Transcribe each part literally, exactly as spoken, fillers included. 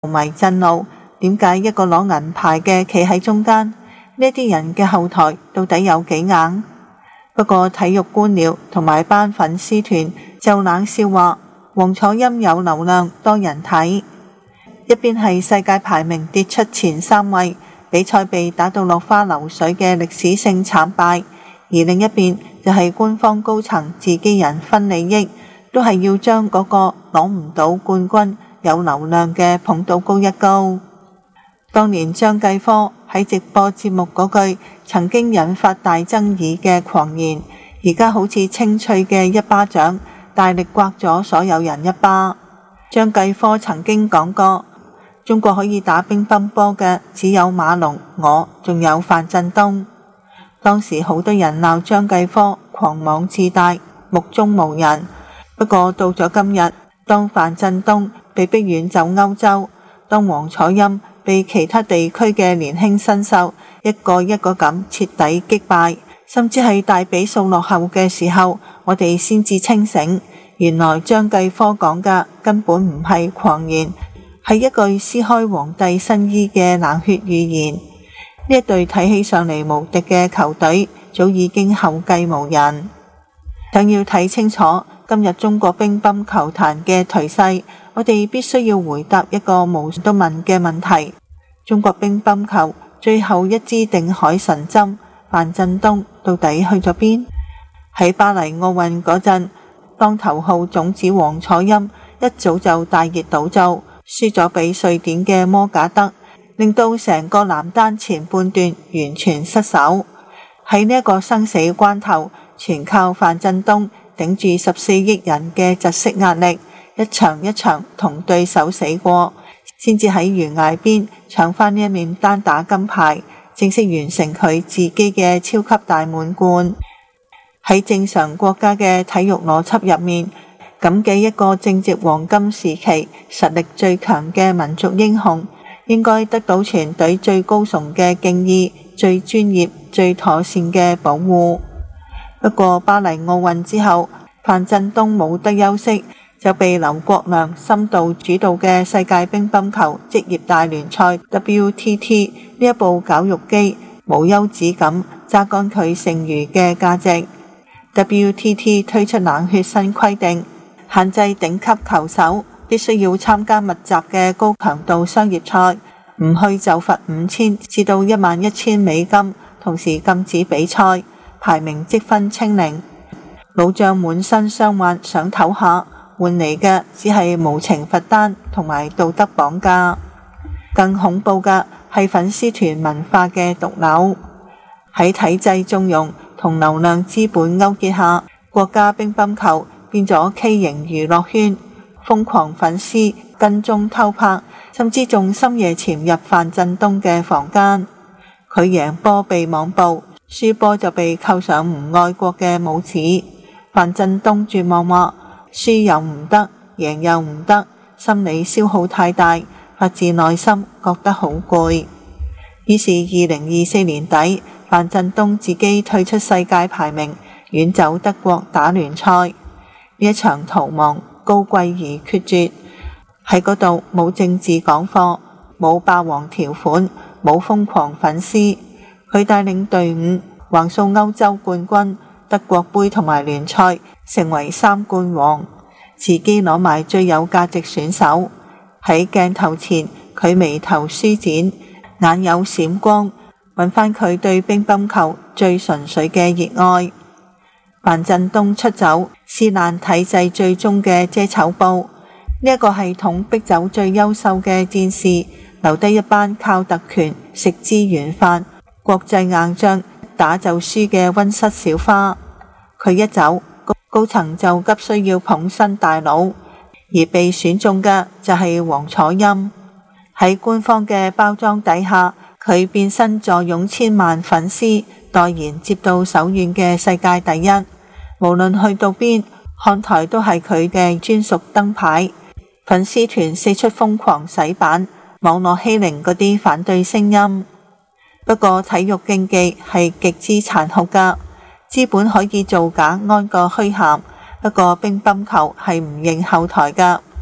迷震怒，點解一個攞銀牌嘅企喺中間？呢啲人嘅後台到底有幾硬？不過體育官僚同埋班粉絲團就冷笑話，黃楚欽有流量多人睇。一邊係世界排名跌出前三位，比賽被打到落花流水嘅歷史性慘敗，而另一邊就係官方高層自己人分利益，都係要將嗰個攞唔到冠軍有流量嘅捧到高一高。當年張繼科喺直播節目嗰句曾經引發大爭議嘅狂言，而家好似清脆嘅一巴掌，大力刮咗所有人一巴。張繼科曾經講過，中國可以打乒乓波嘅只有馬龍，我仲有范振東。當時好多人鬧張繼科狂妄自大，目中無人。不過到咗今日，當范振東被逼遠走歐洲，當黃楚欽被其他地區嘅年輕新秀一個一個咁徹底擊敗，甚至係大比數落後嘅時候，我哋先至清醒，原來張繼科講嘅根本唔係狂言，係一句撕開皇帝新衣嘅冷血預言。呢一隊睇起上嚟無敵嘅球隊早已經後繼無人。想要睇清楚今日中國乒乓球壇嘅頹勢，我哋必須要回答一個無數都問嘅問題：中國乒乓球最後一支定海神針范振東到底去咗邊？喺巴黎奧運嗰陣，當頭號種子黃楚欽一早就大熱倒灶，輸咗俾瑞典嘅摩賈德，令到成個男單前半段完全失守。喺呢一個生死關頭，全靠范振東頂住十四億人嘅窒息壓力，一場一場同對手死過，先至喺懸崖邊搶翻呢一面單打金牌，正式完成佢自己嘅超級大滿貫。喺正常國家嘅體育邏輯入面，咁嘅一個正值黃金時期、實力最強嘅民族英雄，應該得到全隊最高崇嘅敬意、最專業、最妥善嘅保護。不過巴黎奧運之後，范振東冇得休息，就被劉國梁深度主導嘅世界乒乓球職業大聯賽 W T T 呢一部絞肉機無休止咁榨乾佢剩餘嘅價值。W T T 推出冷血新規定，限制頂級球手必須要參加密集嘅高強度商業賽，唔去就罰五千至到一萬一千美金，同時禁止比賽，排名積分清零。老將滿身傷患想唞下，換嚟嘅只係無情罰單同埋道德綁架。更恐怖嘅係粉絲團文化嘅毒瘤，喺體制縱容同流量資本勾結下，國家乒乓球變咗畸形娛樂圈，瘋狂粉絲跟蹤偷拍，甚至仲深夜潛入范振東嘅房間。佢贏波被網暴，輸波就被扣上唔愛國嘅帽子。范振東絕望話：輸又唔得，贏又唔得，心理消耗太大，發自內心覺得好攰。於是二零二四年底，范振東自己退出世界排名，遠走德國打聯賽。呢一場逃亡高貴而決絕，喺嗰度冇政治講課，冇霸王條款，冇瘋狂粉絲。佢帶領隊伍橫掃歐洲冠軍、德國杯同埋聯賽，成為三冠王，自己攞埋最有價值選手。喺鏡頭前，佢眉頭舒展，眼有閃光，揾返佢對乒乓球最純粹嘅熱愛。范振東出走，撕爛體制最終嘅遮醜布。呢、這、一個系統逼走最優秀嘅戰士，留低一班靠特權食資源飯、國際硬仗打就輸嘅溫室小花。佢一走，高層就急需要捧新大佬，而被選中嘅就係黃楚欽。喺官方嘅包裝底下，佢變身坐擁千萬粉絲，代言接到手軟嘅世界第一。無論去到邊，看台都係佢嘅專屬燈牌。粉絲團四出瘋狂洗版，網絡欺凌嗰啲反對聲音。不過體育競技係極之殘酷噶，資本可以造假安個虛銜，不過乒乓球係唔認後台噶。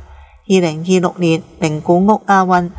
二零二六年名古屋亞運